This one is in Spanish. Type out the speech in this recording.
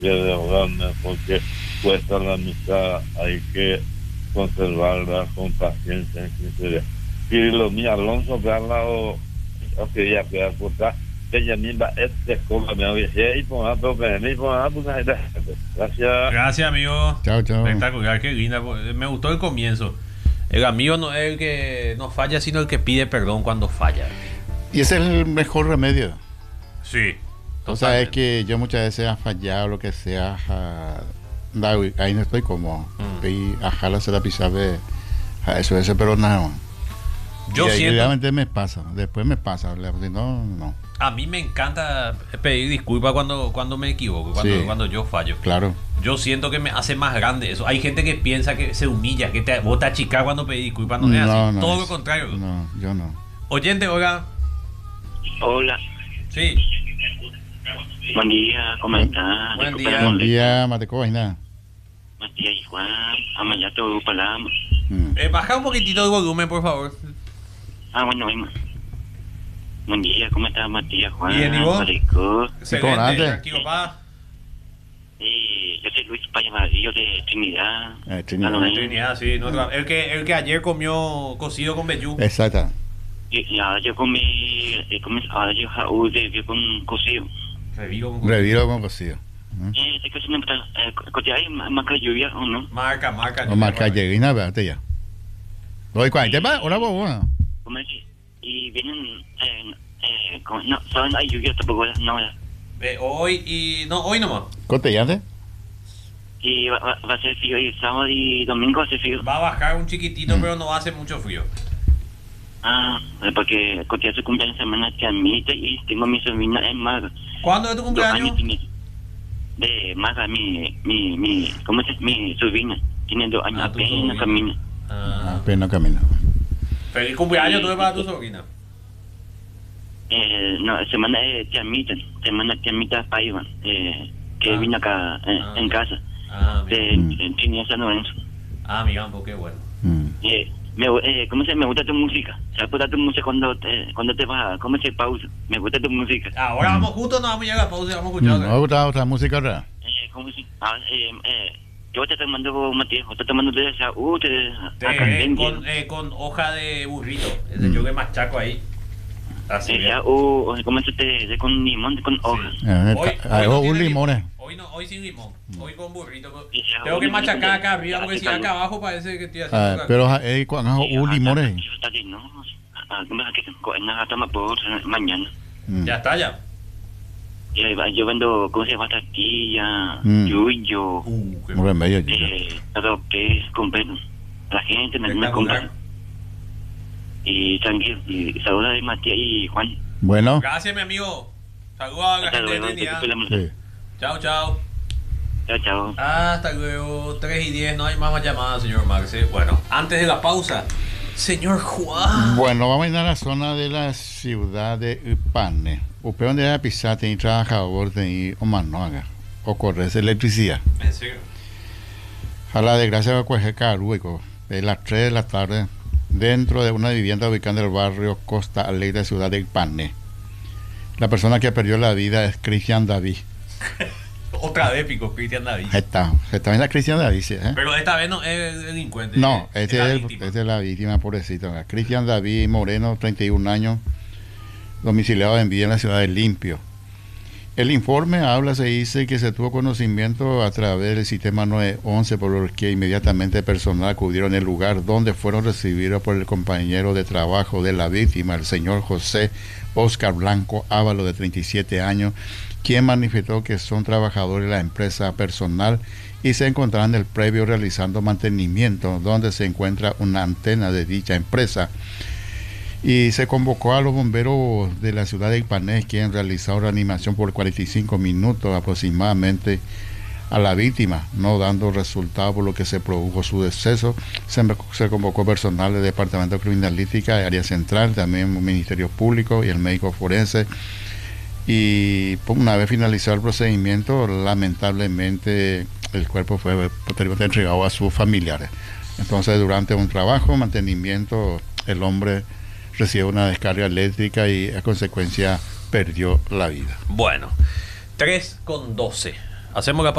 pierde ahorrarme porque cuesta la amistad, hay que conservarla con paciencia y sinceridad. Y lo mío, Alonso, que ha hablado, quería que aportar, que ella misma es de escuela, me oye, y por ejemplo, que me por ejemplo, gracias. Gracias, amigo. Chao, chao. Espectacular, qué linda. Me gustó el comienzo. El amigo no es el que no falla, sino el que pide perdón cuando falla. Y ese es el mejor remedio. Sí. O sea, es que yo muchas veces he fallado, lo que sea, ahí no estoy como. Y ajala se la pisabe, eso ese, pero nada. Yo y siento. realmente me pasa, después me pasa, si no, no. A mí me encanta pedir disculpas cuando me equivoco, Sí. cuando yo fallo. Claro. Yo siento que me hace más grande eso. Hay gente que piensa que se humilla, que vos te achicás cuando pedís disculpas. No es así. Todo lo contrario. No, yo no. Oyente, hola. Hola, Sí. buen día, ¿cómo estás? Buen Disculpa día. la Buen molestia. día, Mateco, vaina. Matías y Juan, Amayato Palama. Baja un poquitito el volumen, por favor. Bueno, venga. Buen día, ¿cómo estás, Matías, Juan? Bien, ¿y vos? Marico. Excelente, antes. tranquilo, pa. Yo soy Luis Paya Vadillo de Trinidad. Trinidad. Ah, no, Trinidad, sí. El que ayer comió cocido con vellú. Exacto. y ahora yo comí, ahora yo jaú de con cocido. Reviro con Reviro con cocido. Es que si no está, hay más que lluvia o no. Marca. O marca lleguina, vete ya. Hoy cuál te va, ahora vos, bueno. ¿Cómo es? Y vienen, no, saben, hay lluvia tampoco, no. Hoy y... No, hoy nomás. Cotellante. Y va a ser frío, y sábado y domingo va a ser frío. Va a bajar un chiquitito, pero no va a hacer mucho frío. Porque Cotia su cumpleaños semana que admite y tengo mi sobrina en Maga. ¿Cuándo es tu 2 años cumpleaños? tiene. De Maga, ¿cómo se mi sobrina? Tiene 2 años, tu apenas sobrina. camina. Apenas camina. Feliz cumpleaños, tú para tu sobrina. No, semana te admiten, semana te admita Paiva, que vino acá en casa, tenía San Lorenzo. Mi campo, qué bueno. ¿Cómo se me gusta tu música? ¿Sabes tu música cuando te vas? ¿Cómo se pausa? Me gusta tu música. Ahora vamos justo, no vamos a llegar a la pausa y vamos a escuchar otra. ¿No gusta otra música ahora? ¿Cómo se? Yo te tomando Matías, te tomando de esa Con hoja de burrito. Ese yo que machaco ahí. Así ¿cómo se te con limón, con hoja? Un limón. Hoy sin limón. Hoy con burrito. Y ya, Tengo que hoy machacar no, acá arriba porque si acá abajo parece que estoy haciendo. Pero cuando un limón. Toma por mañana. Ya está, ya. Yo vendo cosas batatilla, yuyo, Un remedio. todo que es completo. La gente me compra. Y tranquilo, y saludos de Matías y Juan. Bueno. Gracias, mi amigo. Saludos a la gente de Trinidad. Sí. Chao, chao. Chao. Hasta luego. 3:10. No hay más llamadas, señor Marce. Bueno, antes de la pausa, señor Juan. Bueno, vamos a ir a la zona de la ciudad de Upane. Usted donde hay pisar, tiene trabajador de Omanoaga. O corres electricidad. ¿En serio? A la desgracia de Cueje Carueco, de las 3 de la tarde, dentro de una vivienda ubicada en el barrio Costa Alegre, ciudad de Upane. La persona que perdió la vida es Cristian David. Otra vez pico, Cristian David. Está en la Cristian David, ¿sí? Pero esta vez no es delincuente. No, este víctima. es la víctima, pobrecito. Cristian David Moreno, 31 años, domiciliado en Villa en la ciudad de Limpio. El informe se dice que se tuvo conocimiento a través del sistema 911, por lo que inmediatamente personal acudieron al lugar donde fueron recibidos por el compañero de trabajo de la víctima, el señor José Oscar Blanco Ávalo, de 37 años, quien manifestó que son trabajadores de la empresa personal y se encontraban en el previo realizando mantenimiento donde se encuentra una antena de dicha empresa. Y se convocó a los bomberos de la ciudad de Ipanés, quien realizó reanimación por 45 minutos aproximadamente a la víctima, no dando resultado, por lo que se produjo su deceso. Se convocó personal del Departamento de Criminalística, de Área Central, también el Ministerio Público y el médico forense. Y una vez finalizado el procedimiento, lamentablemente el cuerpo fue posteriormente entregado a sus familiares. Entonces, durante un trabajo, mantenimiento, el hombre recibió una descarga eléctrica y a consecuencia perdió la vida. Bueno, 3:12. Hacemos la